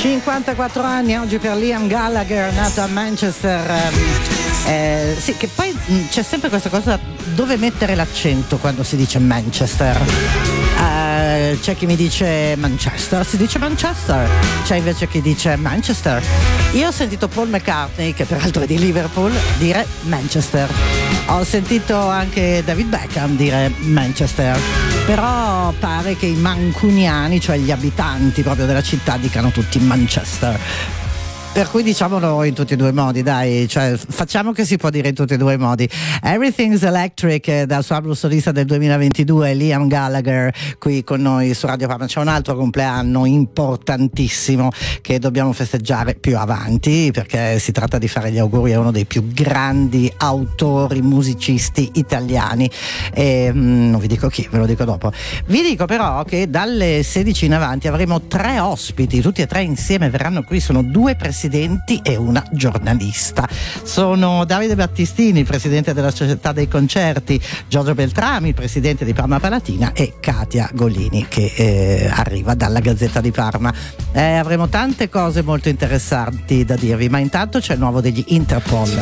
54 anni oggi per Liam Gallagher, nato a Manchester. Sì, che poi c'è sempre questa cosa dove mettere l'accento quando si dice Manchester. C'è chi mi dice Manchester, si dice Manchester, c'è invece chi dice Manchester. Io ho sentito Paul McCartney, che peraltro è di Liverpool, dire Manchester. Ho sentito anche David Beckham dire Manchester. Però pare che i mancuniani, cioè gli abitanti proprio della città, dicano tutti Manchester. Per cui diciamolo in tutti e due i modi, dai, cioè facciamo che si può dire in tutti e due i modi. Everything's Electric, dal suo album solista del 2022, Liam Gallagher qui con noi su Radio Parma. C'è un altro compleanno importantissimo che dobbiamo festeggiare più avanti, perché si tratta di fare gli auguri a uno dei più grandi autori, musicisti italiani, e non vi dico chi, ve lo dico dopo. Vi dico però che dalle 16 in avanti avremo 3 ospiti, tutti e 3 insieme verranno qui, sono 2 presidenti e una giornalista. Sono Davide Battistini, presidente della Società dei Concerti, Giorgio Beltrami, presidente di Parma Palatina, e Katia Golini, che arriva dalla Gazzetta di Parma. Avremo tante cose molto interessanti da dirvi, ma intanto c'è il nuovo degli Interpol.